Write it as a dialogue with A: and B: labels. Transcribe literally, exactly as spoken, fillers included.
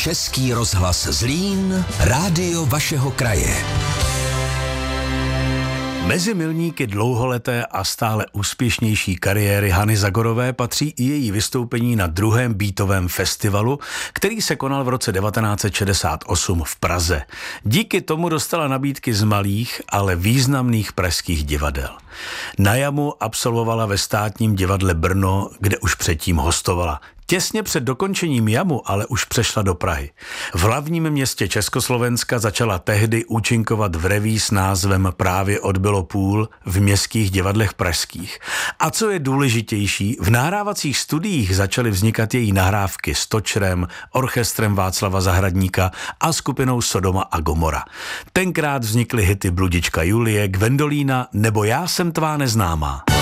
A: Český rozhlas Zlín, rádio vašeho kraje.
B: Mezi milníky dlouholeté a stále úspěšnější kariéry Hany Zagorové patří i její vystoupení na druhém beatovém festivalu, který se konal v roce devatenáct set šedesát osm v Praze. Díky tomu dostala nabídky z malých, ale významných pražských divadel. Na jamu absolvovala ve Státním divadle Brno, kde už předtím hostovala. Těsně před dokončením jamu ale už přešla do Prahy. V hlavním městě Československa začala tehdy účinkovat v reví s názvem Právě odbylo půl v městských divadlech pražských. A co je důležitější, v nahrávacích studiích začaly vznikat její nahrávky s Točrem, orchestrem Václava Zahradníka a skupinou Sodoma a Gomora. Tenkrát vznikly hity Bludička Julie, Gwendolína nebo Já jsem tvá neznámá.